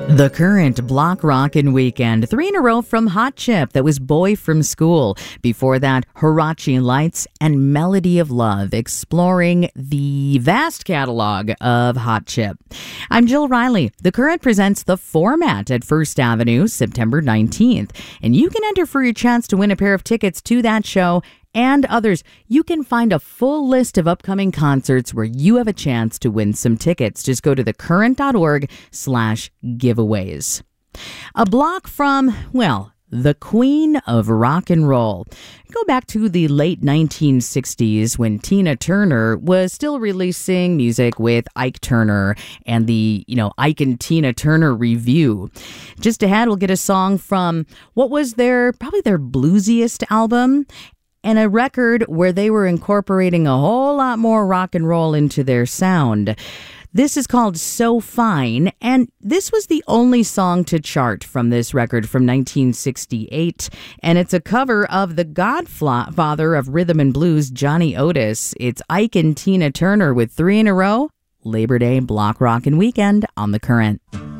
The Current Block Rockin' Weekend. 3 in a row from Hot Chip. That was Boy from School. Before that, Hirachi Lights and Melody of Love, exploring the vast catalog of Hot Chip. I'm Jill Riley. The Current presents The Format at First Avenue, September 19th. And you can enter for your chance to win a pair of tickets to that show and others. You can find a full list of upcoming concerts where you have a chance to win some tickets. Just go to thecurrent.org/giveaways. A block from, well, the queen of rock and roll. Go back to the late 1960s when Tina Turner was still releasing music with Ike Turner and the, Ike and Tina Turner Review. Just ahead, we'll get a song from what was probably their bluesiest album, and a record where they were incorporating a whole lot more rock and roll into their sound. This is called So Fine, and this was the only song to chart from this record from 1968, and it's a cover of the godfather of rhythm and blues, Johnny Otis. It's Ike and Tina Turner with 3 in a row, Labor Day Block Rockin' Weekend on The Current.